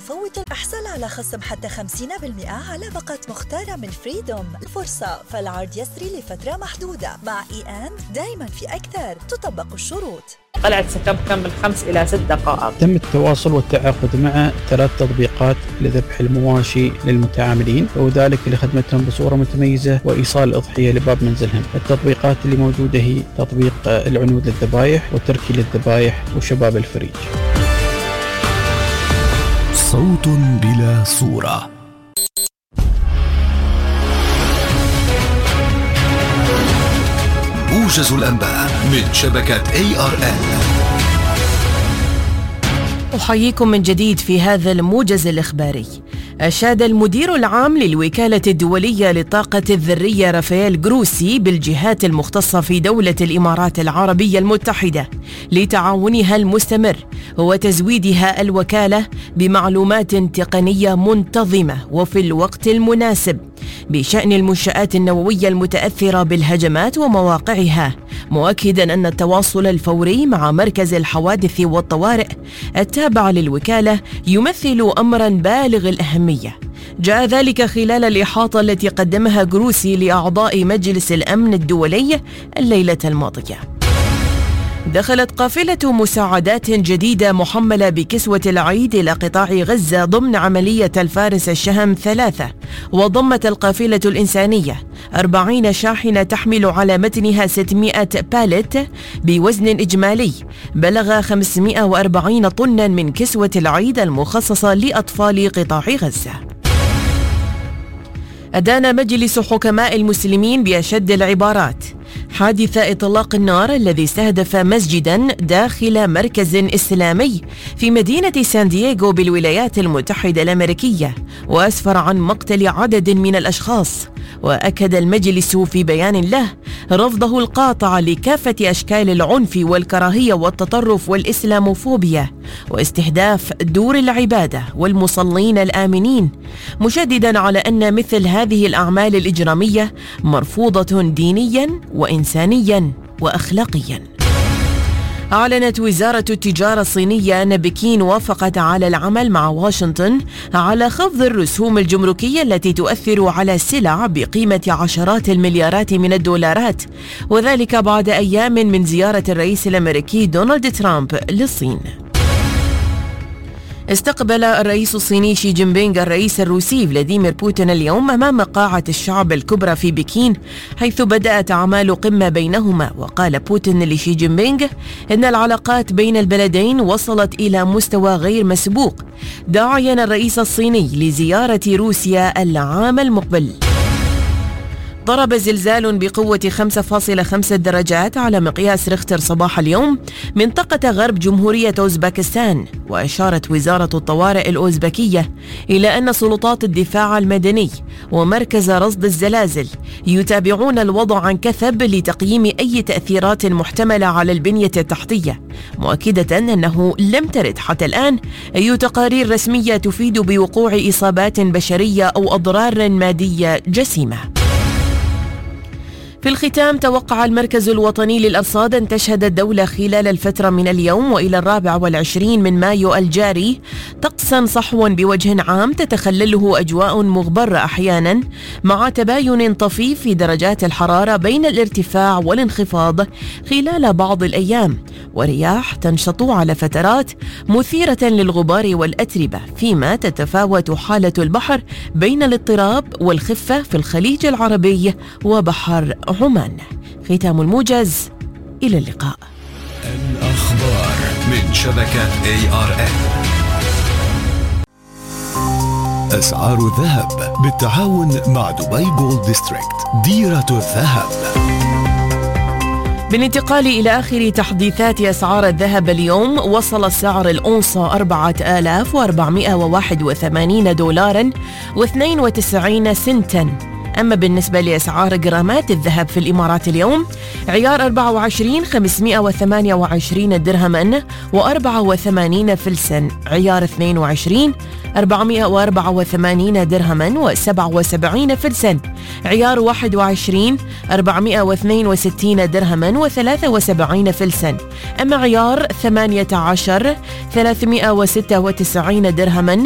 مفوت احصل على خصم حتى 50% على باقات مختارة من فريدوم. الفرصة فالعرض يسري لفترة محدودة. مع إي دايما في أكثر، تطبق الشروط. قلعة سكبكم من 5 إلى 6 دقائق. تم التواصل والتعاقد مع 3 تطبيقات لذبح المواشي للمتعاملين، وذلك لخدمتهم بصورة متميزة وإيصال الأضحية لباب منزلهم. التطبيقات اللي موجودة هي تطبيق العنود للذبائح وتركي للذبائح وشباب الفريج. صوت بلا صورة. موجز الأنباء من شبكة ARN. أحييكم من جديد في هذا الموجز الإخباري. أشاد المدير العام للوكالة الدولية للطاقة الذرية رافائيل جروسي بالجهات المختصة في دولة الإمارات العربية المتحدة لتعاونها المستمر وتزويدها الوكالة بمعلومات تقنية منتظمة وفي الوقت المناسب بشأن المنشآت النووية المتأثرة بالهجمات ومواقعها، مؤكداً أن التواصل الفوري مع مركز الحوادث والطوارئ التابع للوكالة يمثل أمراً بالغ الأهمية. جاء ذلك خلال الإحاطة التي قدمها جروسي لأعضاء مجلس الأمن الدولي الليلة الماضية. دخلت قافلة مساعدات جديدة محملة بكسوة العيد إلى قطاع غزة ضمن عملية الفارس الشهم 3، وضمت القافلة الإنسانية 40 شاحنة تحمل على متنها 600 باليت بوزن إجمالي بلغ 540 طنا من كسوة العيد المخصصة لأطفال قطاع غزة. أدان مجلس حكماء المسلمين بأشد العبارات حادث إطلاق النار الذي استهدف مسجداً داخل مركز إسلامي في مدينة سان دييغو بالولايات المتحدة الأمريكية، وأسفر عن مقتل عدد من الأشخاص. وأكد المجلس في بيان له رفضه القاطع لكافة أشكال العنف والكراهية والتطرف والإسلاموفوبيا واستهداف دور العبادة والمصلين الآمنين، مشدداً على أن مثل هذه الأعمال الإجرامية مرفوضة دينياً وإنسانياً وأخلاقياً. أعلنت وزارة التجارة الصينية أن بكين وافقت على العمل مع واشنطن على خفض الرسوم الجمركية التي تؤثر على سلع بقيمة عشرات المليارات من الدولارات، وذلك بعد أيام من زيارة الرئيس الأمريكي دونالد ترامب للصين. استقبل الرئيس الصيني شي جين بينغ الرئيس الروسي فلاديمير بوتين اليوم أمام قاعة الشعب الكبرى في بكين، حيث بدأت أعمال قمة بينهما. وقال بوتين لشي جين بينغ إن العلاقات بين البلدين وصلت إلى مستوى غير مسبوق، داعيا الرئيس الصيني لزيارة روسيا العام المقبل. ضرب زلزال بقوة 5.5 درجات على مقياس ريختر صباح اليوم منطقة غرب جمهورية أوزبكستان، وأشارت وزارة الطوارئ الأوزبكية إلى أن سلطات الدفاع المدني ومركز رصد الزلازل يتابعون الوضع عن كثب لتقييم أي تأثيرات محتملة على البنية التحتية، مؤكدة أنه لم ترد حتى الآن أي تقارير رسمية تفيد بوقوع إصابات بشرية أو أضرار مادية جسيمة. في الختام، توقع المركز الوطني للأرصاد أن تشهد الدولة خلال الفترة من اليوم وإلى 24 من مايو الجاري طقسا صحوا بوجه عام تتخلله أجواء مغبرة أحيانا، مع تباين طفيف في درجات الحرارة بين الارتفاع والانخفاض خلال بعض الأيام، ورياح تنشط على فترات مثيرة للغبار والأتربة، فيما تتفاوت حالة البحر بين الاضطراب والخفة في الخليج العربي وبحر عمان. ختام الموجز، إلى اللقاء. الأخبار من شبكة ARN. أسعار الذهب بالتعاون مع دبي جولد ديستريكت، ديرة الذهب. بالانتقال إلى آخر تحديثات أسعار الذهب اليوم، وصل سعر الأونصة 4481 دولارا و92 سنتا. أما بالنسبة لأسعار جرامات الذهب في الإمارات اليوم، عيار 24 528 درهما و84 فلسا، عيار 22 484 درهما و77 فلسا، عيار 21 462 درهما و73 فلسا. أما عيار 18 396 درهما